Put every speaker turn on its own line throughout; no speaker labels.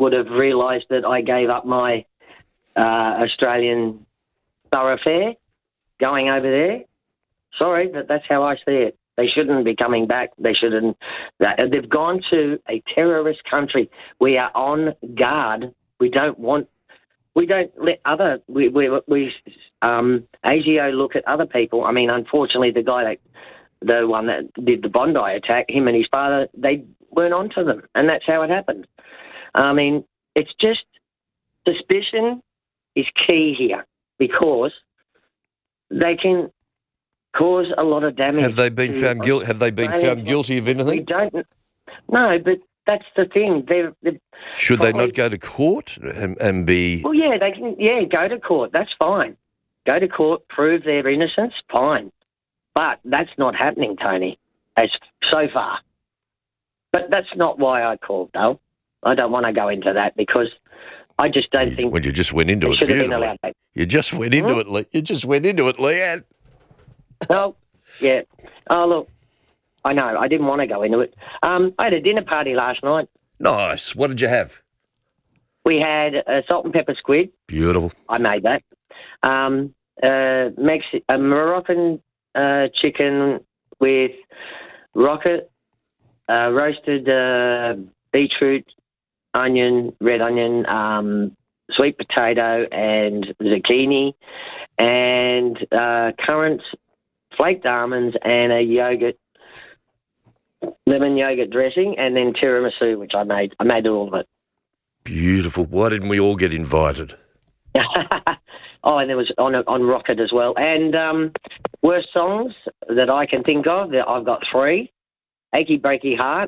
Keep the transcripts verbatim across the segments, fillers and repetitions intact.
would have realised that I gave up my uh, Australian thoroughfare going over there. Sorry, but that's how I see it. They shouldn't be coming back. They shouldn't. They've gone to a terrorist country. We are on guard. We don't want. We don't let other. We we we um, A S I O look at other people. I mean, unfortunately, the guy that the one that did the Bondi attack, him and his father, they weren't onto them, and that's how it happened. I mean, it's just suspicion is key here because they can cause a lot of damage.
Have they been found guilty? Have they been found guilty of anything?
We don't. No, but that's the thing. They're, they're
Should
probably,
they not go to court and, and be?
Well, yeah, they can. Yeah, go to court. That's fine. Go to court, prove their innocence. Fine, but that's not happening, Tony, as so far. But that's not why I called, though. I don't want to go into that because I just don't
You,
think.
well, you just went into it.
Should have been
Beautifully.
allowed back.
You just went into
Hmm?
it. Le- You just went into it, Leanne.
Oh, yeah. Oh, look, I know. I didn't want to go into it. Um, I had a dinner party last night.
Nice. What did you have?
We had a salt and pepper squid.
Beautiful.
I made that. Um, uh, Mex- a Moroccan uh, chicken with rocket, uh, roasted uh, beetroot, onion, red onion, um, sweet potato and zucchini, and uh, currants, flaked almonds, and a yogurt, lemon yogurt dressing, and then tiramisu, which I made. I made all of it.
Beautiful. Why didn't we all get invited?
Oh, and there was on on Rocket as well. And um, worst songs that I can think of, that I've got three. Achy Breaky Heart.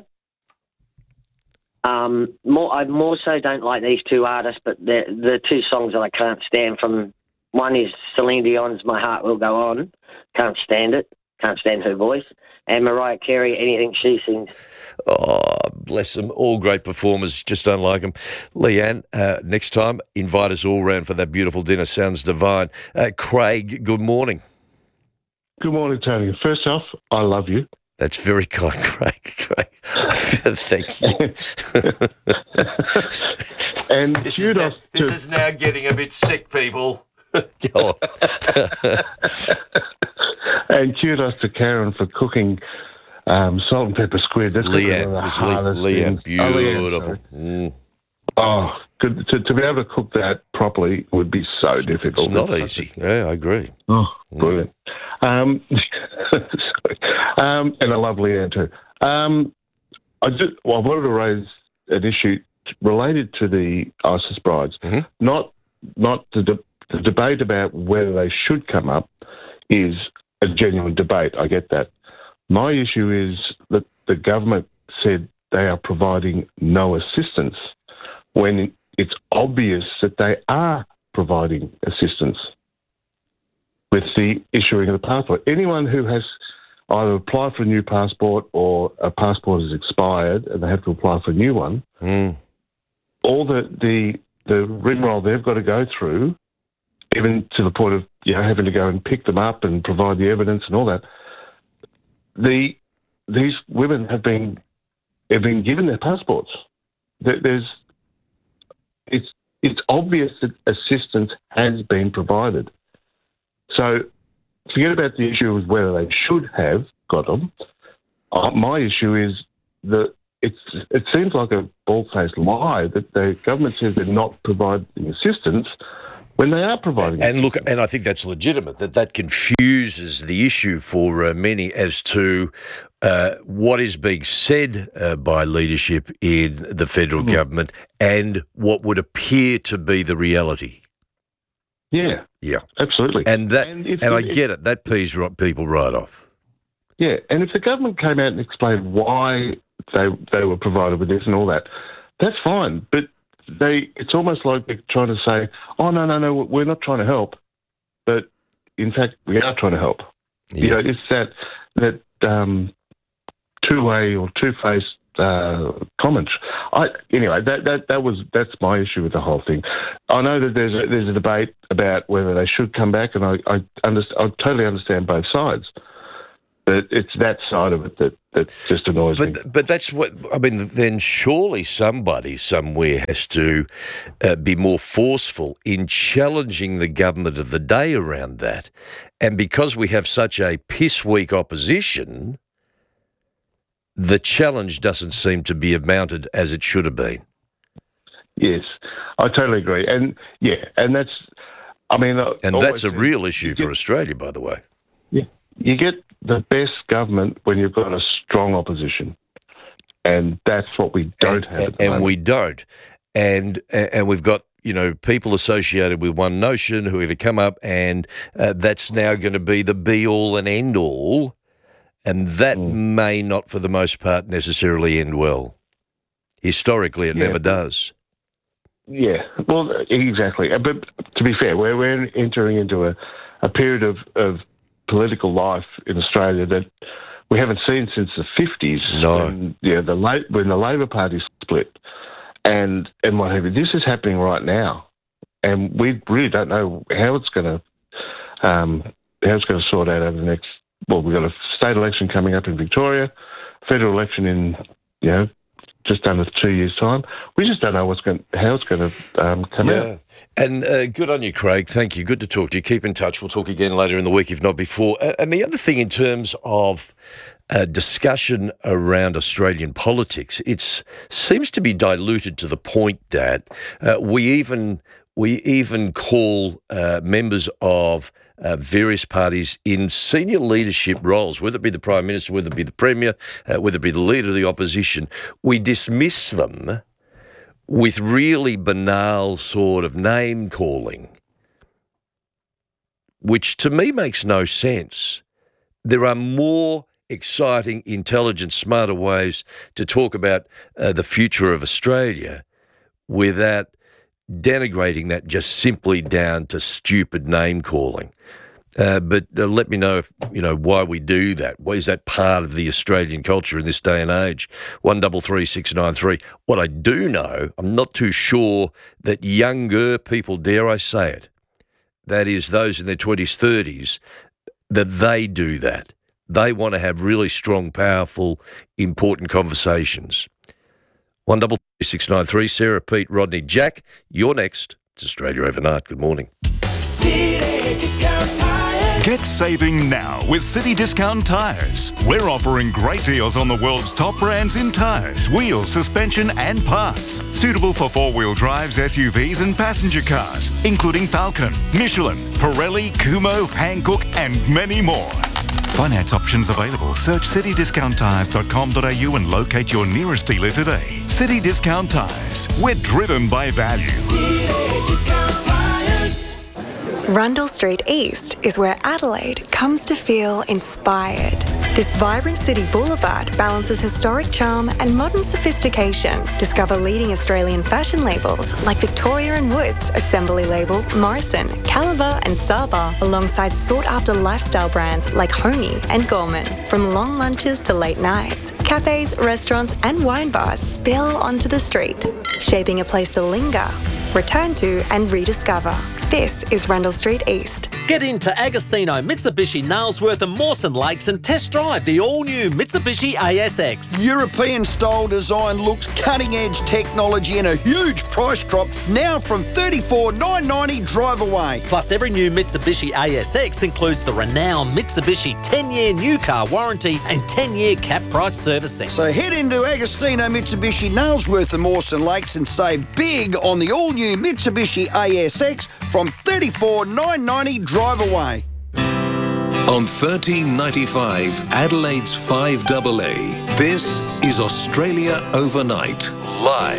Um, more, I more so don't like these two artists, but the the two songs that I can't stand from, one is Celine Dion's My Heart Will Go On. Can't stand it. Can't stand her voice. And Mariah Carey, anything she sings.
Oh, bless them. All great performers. Just don't like them. Leanne, uh, next time, invite us all round for that beautiful dinner. Sounds divine. Uh, Craig, good morning.
Good morning, Tony. First off, I love you.
That's very kind, Craig. Craig. Thank you.
And
This, is now,
kudos
this
to
is now getting a bit sick, people. Go on.
and kudos to Karen for cooking um, salt and pepper squid. That's one of
Leanne,
the
it's Le-
hardest
Leanne,
things. Oh, Leanne,
beautiful.
sorry.
Mm.
Oh, good. To, to be able to cook that properly would be so difficult.
It's not easy. Yeah, I agree.
Oh, brilliant. Um, sorry. um, and I love Leanne too. Um, I just, well, I wanted to raise an issue related to the ISIS brides.
Mm-hmm.
Not, not the, de- the debate about whether they should come up is a genuine debate. I get that. My issue is that the government said they are providing no assistance when it's obvious that they are providing assistance with the issuing of the passport. Anyone who has either applied for a new passport or a passport has expired and they have to apply for a new one,
Mm.
all the, the, the rigmarole they've got to go through, even to the point of you know having to go and pick them up and provide the evidence and all that, the these women have been have been given their passports. There- There's it's it's obvious that assistance has been provided. So forget about the issue of whether they should have got them. Uh, my issue is that it's it seems like a bald-faced lie that the government says they're not providing assistance when they are providing
And look, and I think that's legitimate, that that confuses the issue for uh, many as to uh, what is being said uh, by leadership in the federal
Mm.
government and what would appear to be the reality.
Yeah,
Yeah.
absolutely.
And that,
And
and,
if-
I
if-
get it, that pees ri- people right off.
Yeah, and if the government came out and explained why they they were provided with this and all that, that's fine. But they, it's almost like they're trying to say, "Oh no, no, no, we're not trying to help," but in fact, we are trying to help. You know, it's that that um, two-way or two-faced uh, comment. I anyway, that that that was that's my issue with the whole thing. I know that there's a, there's a debate about whether they should come back, and I I, underst- I totally understand both sides. But it's that side of it that, that just annoys me.
But but that's what I mean. Then surely somebody somewhere has to uh, be more forceful in challenging the government of the day around that. And because we have such a piss weak opposition, the challenge doesn't seem to be mounted as it should have been.
Yes, I totally agree. And yeah, and that's, I mean, I
and
always
that's a
think
real issue
you
for
get-
Australia, by the way.
Yeah, you get the best government when you've got a strong opposition, and that's what we don't
and,
have. At the
and
moment.
we don't, and and we've got you know people associated with One Notion who are to come up, and uh, that's now going to be the be all and end all, and that
Mm.
may not, for the most part, necessarily end well. Historically, it
Yeah,
never
but-
does.
Yeah, well, exactly. Uh, But to be fair, we're we're entering into a, a period of, of political life in Australia that we haven't seen since the fifties.
No.
When, yeah, the La- when the Labor Party split, and and what have you. This is happening right now, and we really don't know how it's going to um, how it's going to sort out over the next. Well, we've got a state election coming up in Victoria, federal election in you know. just under two years' time. We just don't know what's going, how it's going to um, come out.
And uh, good on you, Craig. Thank you. Good to talk to you. Keep in touch. We'll talk again later in the week, if not before. Uh, and the other thing in terms of uh, discussion around Australian politics, it seems to be diluted to the point that uh, we even we even call uh, members of Uh, various parties in senior leadership roles, whether it be the Prime Minister, whether it be the Premier, uh, whether it be the Leader of the Opposition, we dismiss them with really banal sort of name-calling, which to me makes no sense. There are more exciting, intelligent, smarter ways to talk about uh, the future of Australia without denigrating that just simply down to stupid name-calling. Uh, but uh, let me know, if, you know, why we do that. Why is that part of the Australian culture in this day and age? One double three six nine three. What I do know, I'm not too sure that younger people, dare I say it, that is those in their twenties, thirties, that they do that. They want to have really strong, powerful, important conversations. One double three six nine three. Sarah, Pete, Rodney, Jack. You're next. It's Australia Overnight. Good morning.
City Discount Tires.
Get saving now with City Discount Tires. We're offering great deals on the world's top brands in tires, wheels, suspension and parts. Suitable for four-wheel drives, S U Vs and passenger cars, including Falcon, Michelin, Pirelli, Kumho, Hankook and many more. Finance options available. Search city discount tires dot com dot a u and locate your nearest dealer today. City Discount Tires. We're driven by value.
City Discount Tires.
Rundle Street East is where Adelaide comes to feel inspired. This vibrant city boulevard balances historic charm and modern sophistication. Discover leading Australian fashion labels like Victoria and Woods, Assembly Label, Morrison, Caliber and Saba, alongside sought-after lifestyle brands like Homey and Gorman. From long lunches to late nights, cafes, restaurants and wine bars spill onto the street, shaping a place to linger, return to and rediscover. This is Rundle Street East.
Get into Agostino, Mitsubishi, Nailsworth and Mawson Lakes and test drive the all-new Mitsubishi A S X.
European-style design looks, cutting-edge technology and a huge price drop now from thirty-four thousand nine hundred ninety dollars drive away.
Plus, every new Mitsubishi A S X includes the renowned Mitsubishi ten-year new car warranty and ten-year cap price servicing.
So head into Agostino, Mitsubishi, Nailsworth and Mawson Lakes and save big on the all-new Mitsubishi A S X from thirty-four thousand nine hundred ninety dollars drive away.
On thirteen ninety-five, Adelaide's five A A, this is Australia Overnight, live.